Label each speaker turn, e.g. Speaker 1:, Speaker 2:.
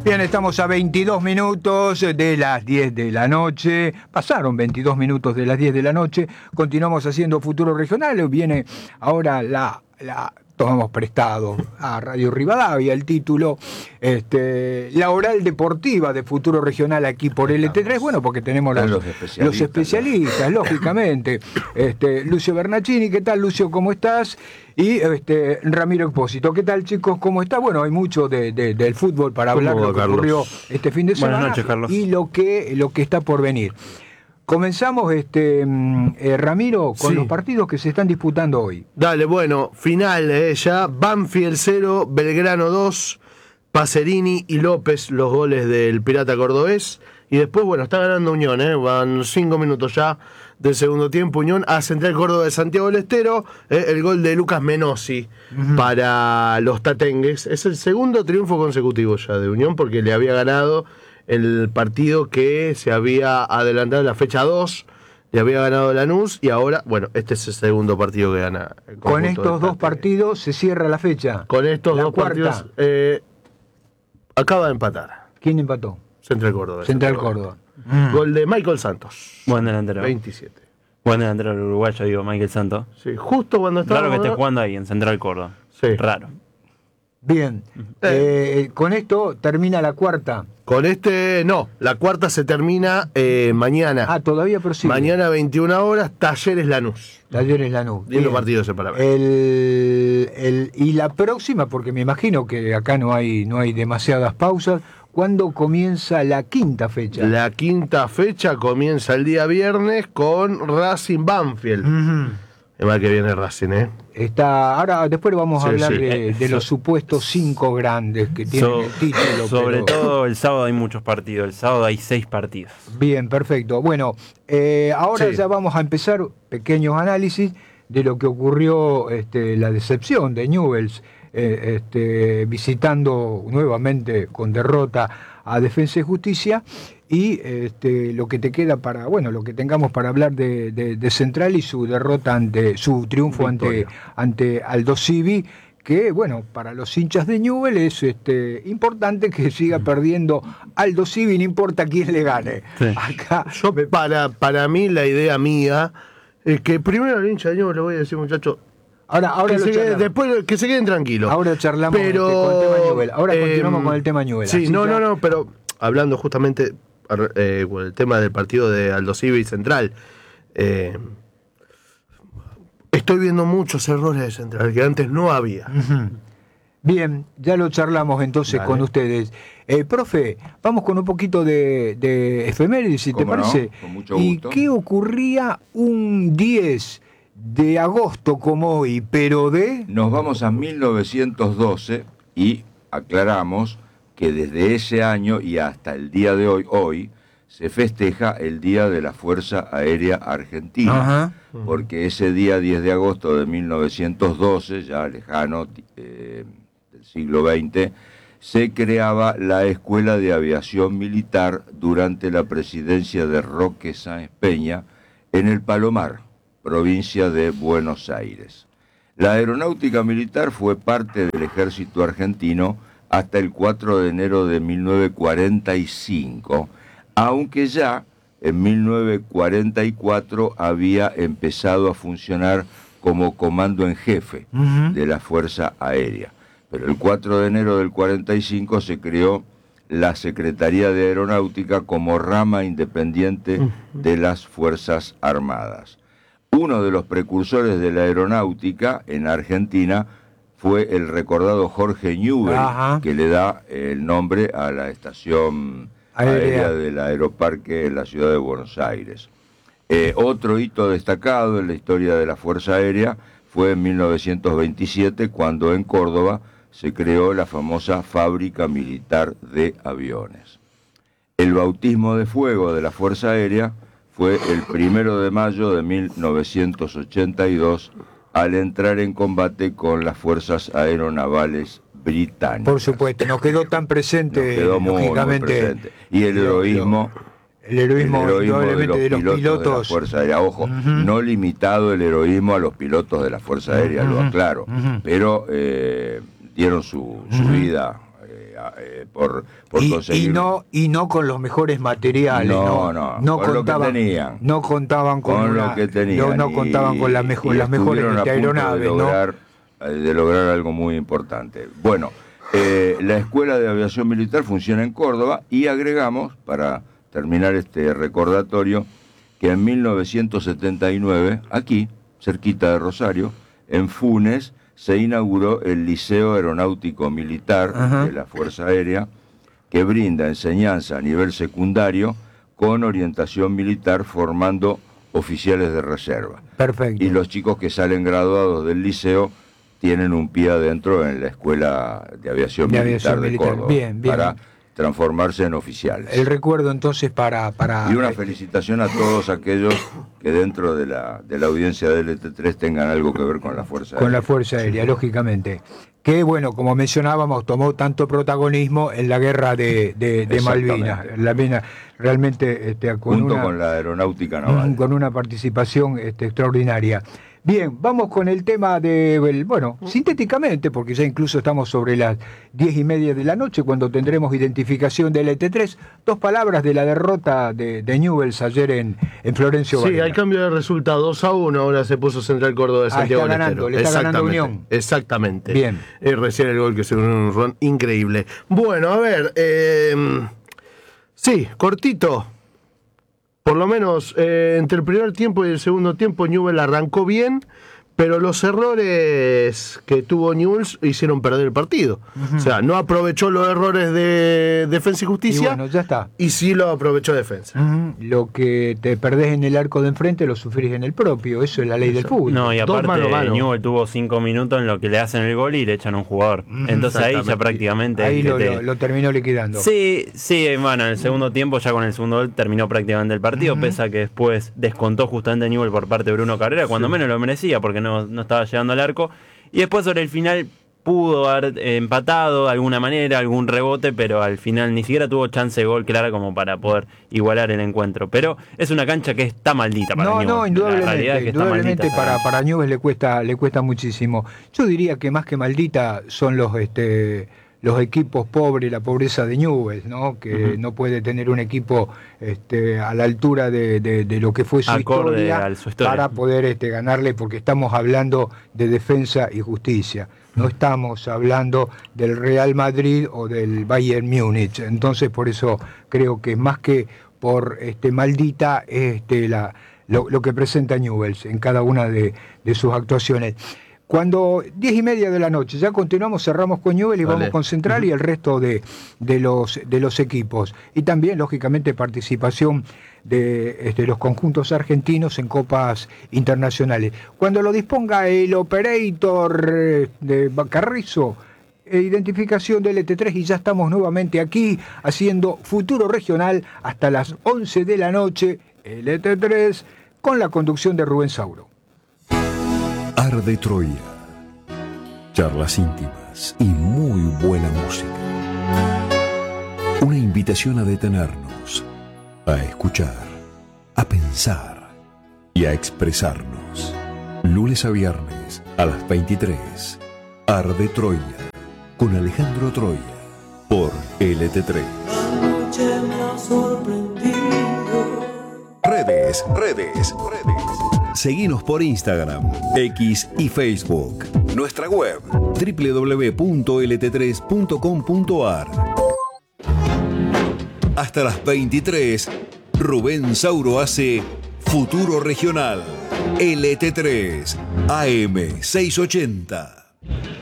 Speaker 1: Bien, estamos a 22 minutos de las 10 de la noche. Pasaron 22 minutos de las 10 de la noche. Continuamos haciendo Futuro Regional. Viene ahora tomamos prestado a Radio Rivadavia el título, la oral deportiva de Futuro Regional aquí por LT3, bueno, porque tenemos los especialistas, lógicamente. Lucio Bernaccini, ¿qué tal, Lucio? ¿Cómo estás? Y Ramiro Expósito, ¿qué tal, chicos? ¿Cómo está? Bueno, hay mucho del fútbol para hablar de lo que ocurrió este fin de semana.
Speaker 2: Buenas noches, Carlos.
Speaker 1: Y lo que está por venir. Comenzamos, Ramiro, con los partidos que se están disputando hoy.
Speaker 3: Dale, bueno, final ya. Banfield 0, Belgrano 2, Pacerini y López los goles del Pirata Cordobés. Y después, bueno, está ganando Unión, van 5 minutos ya del segundo tiempo. Unión a Central Córdoba de Santiago del Estero. El gol de Lucas Menossi para los tatengues. Es el segundo triunfo consecutivo ya de Unión, porque le había ganado el partido que se había adelantado en la fecha 2, le había ganado Lanús, y ahora, bueno, este es el segundo partido que gana.
Speaker 1: Con estos dos partidos se cierra la fecha.
Speaker 3: Con estos dos partidos acaba de empatar.
Speaker 1: ¿Quién empató?
Speaker 3: Central Córdoba.
Speaker 1: Central Córdoba.
Speaker 3: Gol de Michael Santos.
Speaker 2: Buen delantero.
Speaker 3: 27.
Speaker 2: Buen delantero uruguayo, digo, Michael Santos.
Speaker 3: Sí, justo cuando estaba...
Speaker 2: Raro que esté jugando ahí, en Central Córdoba.
Speaker 3: Sí.
Speaker 2: Raro.
Speaker 1: Bien. Con esto termina la cuarta.
Speaker 3: Con no, la cuarta se termina mañana.
Speaker 1: Ah, todavía prosigue.
Speaker 3: Mañana 21 horas, Talleres Lanús.
Speaker 1: Talleres Lanús.
Speaker 3: Lindo partido ese para ver.
Speaker 1: Y la próxima, porque me imagino que acá no hay demasiadas pausas, ¿cuándo comienza la quinta fecha?
Speaker 3: La quinta fecha comienza el día viernes con Racing Banfield. Es más que viene Racing,
Speaker 1: Ahora después vamos a hablar de los supuestos 5 grandes que tienen el título.
Speaker 2: Sobre todo el sábado hay muchos partidos. El sábado hay 6 partidos.
Speaker 1: Bien, perfecto. Bueno, ahora ya vamos a empezar pequeños análisis de lo que ocurrió, la decepción de Newell's, visitando nuevamente con derrota a Defensa y Justicia. Y lo que te queda lo que tengamos para hablar de Central y su derrota su triunfo ante Aldo Civi, que bueno, para los hinchas de Newell es importante que siga perdiendo Aldo Civi, no importa quién le gane.
Speaker 2: Sí.
Speaker 1: Acá
Speaker 3: para mí, la idea mía es que primero al hincha de Newell le voy a decir, muchachos, después que se queden tranquilos.
Speaker 1: Ahora charlamos con el tema Newell. Ahora continuamos con el tema Newell.
Speaker 3: Sí, no, pero hablando justamente con el tema del partido de Aldo Civi y Central, estoy viendo muchos errores de Central que antes no había.
Speaker 1: Bien, ya lo charlamos entonces con ustedes. Profe, vamos con un poquito de efemérides, si te parece.
Speaker 4: Con mucho gusto.
Speaker 1: ¿Y qué ocurría un 10 de agosto como hoy, pero
Speaker 4: Nos vamos a 1912 y aclaramos que desde ese año y hasta el día de hoy, se festeja el Día de la Fuerza Aérea Argentina, porque ese día 10 de agosto de 1912, ya lejano, del siglo XX, se creaba la Escuela de Aviación Militar durante la presidencia de Roque Sáenz Peña en el Palomar, provincia de Buenos Aires. La aeronáutica militar fue parte del ejército argentino hasta el 4 de enero de 1945, aunque ya en 1944 había empezado a funcionar como comando en jefe de la Fuerza Aérea. Pero el 4 de enero del 45 se creó la Secretaría de Aeronáutica como rama independiente de las Fuerzas Armadas. Uno de los precursores de la aeronáutica en Argentina fue el recordado Jorge Newbery, que le da el nombre a la estación aérea del Aeroparque en la ciudad de Buenos Aires. Otro hito destacado en la historia de la Fuerza Aérea fue en 1927, cuando en Córdoba se creó la famosa Fábrica Militar de Aviones. El bautismo de fuego de la Fuerza Aérea fue el 1 de mayo de 1982, al entrar en combate con las fuerzas aeronavales británicas.
Speaker 1: Por supuesto, nos quedó tan presente, lógicamente.
Speaker 4: Muy presente. Y el heroísmo
Speaker 1: de los pilotos
Speaker 4: de la Fuerza Aérea. Ojo, no limitado el heroísmo a los pilotos de la Fuerza Aérea, lo aclaro, pero dieron su vida por
Speaker 1: y
Speaker 4: conseguir.
Speaker 1: y no con los mejores materiales.
Speaker 4: No, con lo que tenían.
Speaker 1: No contaban con
Speaker 4: lo que tenían.
Speaker 1: No contaban con las mejores
Speaker 4: estuvieron a punto
Speaker 1: aeronaves,
Speaker 4: de lograr algo muy importante. Bueno, la Escuela de Aviación Militar funciona en Córdoba y agregamos, para terminar este recordatorio, que en 1979, aquí, cerquita de Rosario, en Funes, se inauguró el Liceo Aeronáutico Militar de la Fuerza Aérea, que brinda enseñanza a nivel secundario con orientación militar, formando oficiales de reserva.
Speaker 1: Perfecto.
Speaker 4: Y los chicos que salen graduados del liceo tienen un pie adentro en la Escuela de Aviación Militar de Córdoba.
Speaker 1: Bien.
Speaker 4: Para transformarse en oficiales.
Speaker 1: El recuerdo entonces para...
Speaker 4: Y una felicitación a todos aquellos que dentro de la audiencia del LT3 tengan algo que ver con la Fuerza Aérea.
Speaker 1: Con la Fuerza Aérea, lógicamente. Que, bueno, como mencionábamos, tomó tanto protagonismo en la guerra de Malvinas. Realmente
Speaker 4: junto con la aeronáutica naval.
Speaker 1: Con una participación extraordinaria. Bien, vamos con el tema sintéticamente, porque ya incluso estamos sobre las 10:30 de la noche, cuando tendremos identificación del ET3. 2 palabras de la derrota de Newell's ayer en Florencio Varela.
Speaker 3: Sí, hay cambio de resultado, 2-1, ahora se puso Central Córdoba de Santiago del Estero.
Speaker 1: Le está ganando Unión.
Speaker 3: Exactamente.
Speaker 1: Bien.
Speaker 3: Recién el gol que se dio un run increíble. Bueno, a ver, sí, cortito. Por lo menos entre el primer tiempo y el segundo tiempo Newell's arrancó bien, pero los errores que tuvo Newell's hicieron perder el partido. O sea, no aprovechó los errores de Defensa y Justicia.
Speaker 1: Y bueno, ya está.
Speaker 3: Y sí lo aprovechó Defensa.
Speaker 1: Lo que te perdés en el arco de enfrente lo sufrís en el propio. Eso es la ley del fútbol.
Speaker 2: No, y aparte
Speaker 3: mano a mano.
Speaker 2: Newell's tuvo 5 minutos en lo que le hacen el gol y le echan un jugador. Entonces ahí ya prácticamente...
Speaker 1: Ahí lo terminó liquidando.
Speaker 2: Sí, bueno, en el segundo tiempo, ya con el segundo gol, terminó prácticamente el partido, pese a que después descontó justamente Newell's por parte de Bruno Cabrera, cuando menos lo merecía, porque no estaba llegando al arco. Y después sobre el final pudo haber empatado de alguna manera, algún rebote, pero al final ni siquiera tuvo chance de gol clara como para poder igualar el encuentro. Pero es una cancha que está maldita para Newell's.
Speaker 1: No, indudablemente,
Speaker 2: La realidad es que
Speaker 1: indudablemente
Speaker 2: está maldita,
Speaker 1: para Newell's le cuesta muchísimo. Yo diría que más que maldita son los equipos pobres, la pobreza de Newell's, ¿no? Que no puede tener un equipo a la altura de lo que fue su historia para poder ganarle, porque estamos hablando de Defensa y Justicia. No estamos hablando del Real Madrid o del Bayern Múnich. Entonces, por eso creo que más que por maldita lo que presenta Newell's en cada una de sus actuaciones. Cuando 10:30 de la noche, ya continuamos, cerramos con Newell's y vamos con Central y el resto de los equipos. Y también, lógicamente, participación de los conjuntos argentinos en copas internacionales. Cuando lo disponga el operator de Carrizo, identificación del ET3, y ya estamos nuevamente aquí haciendo Futuro Regional hasta las 11 de la noche, el ET3, con la conducción de Rubén Sauro.
Speaker 5: Arde Troya. Charlas íntimas y muy buena música. Una invitación a detenernos, a escuchar, a pensar y a expresarnos. Lunes a viernes a las 23. Arde Troya con Alejandro Troya por LT3. Redes. Seguinos por Instagram, X y Facebook. Nuestra web www.lt3.com.ar. Hasta las 23, Rubén Sauro hace Futuro Regional. LT3 AM 680.